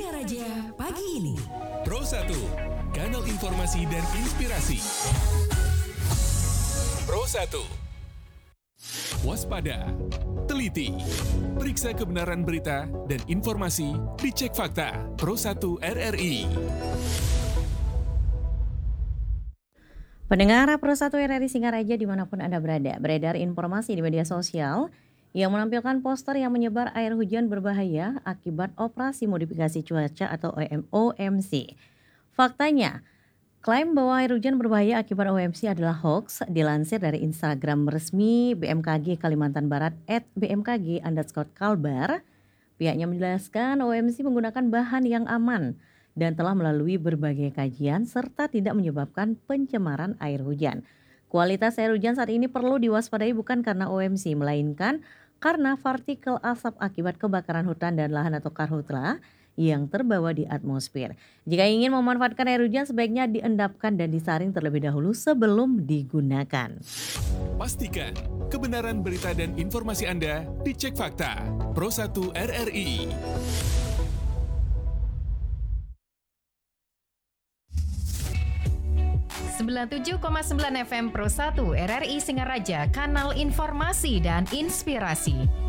Singaraja pagi ini. Pro 1, kanal informasi dan inspirasi. Pro 1. Waspada, teliti, periksa kebenaran berita dan informasi, dicek fakta. Pro 1 RRI. Pendengar Pro 1 RRI Singaraja dimanapun Anda berada, beredar informasi di media sosial yang menampilkan poster yang menyebar air hujan berbahaya akibat operasi modifikasi cuaca atau OMC. Faktanya, klaim bahwa air hujan berbahaya akibat OMC adalah hoax dilansir dari Instagram resmi BMKG Kalimantan Barat @bmkg_kalbar. Pihaknya menjelaskan OMC menggunakan bahan yang aman dan telah melalui berbagai kajian serta tidak menyebabkan pencemaran air hujan. Kualitas air hujan saat ini perlu diwaspadai bukan karena OMC, melainkan karena partikel asap akibat kebakaran hutan dan lahan atau karhutla yang terbawa di atmosfer. Jika ingin memanfaatkan air hujan, sebaiknya diendapkan dan disaring terlebih dahulu sebelum digunakan. Pastikan kebenaran berita dan informasi Anda dicek fakta. Pro 1 RRI. FM Pro 1 RRI Singaraja, kanal informasi dan inspirasi.